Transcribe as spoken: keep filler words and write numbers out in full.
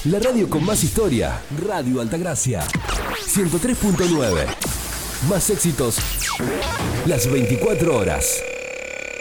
La radio con más historia, Radio Altagracia. ciento tres punto nueve. Más éxitos las veinticuatro horas.